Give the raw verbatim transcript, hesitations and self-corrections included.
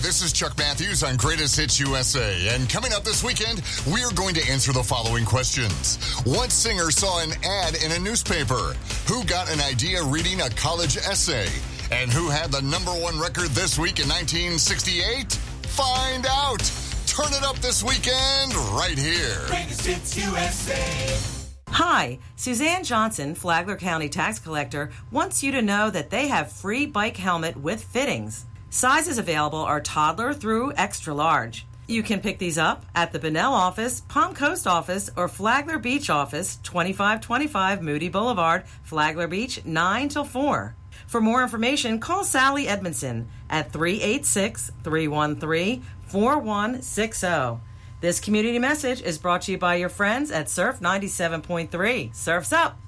this is Chuck Matthews on Greatest Hits U S A. And coming up this weekend, we're going to answer the following questions. What singer saw an ad in a newspaper? Who got an idea reading a college essay? And who had the number one record this week in nineteen sixty-eight? Find out. Turn it up this weekend right here. Greatest Hits U S A. Hi, Suzanne Johnson, Flagler County Tax Collector, wants you to know that they have free bike helmet with fittings. Sizes available are toddler through extra large. You can pick these up at the Bunnell office, Palm Coast office, or Flagler Beach office, twenty-five twenty-five Moody Boulevard, Flagler Beach, nine till four. For more information, call Sally Edmondson at three eight six, three one three, four one six zero. This community message is brought to you by your friends at Surf ninety-seven point three. Surf's up!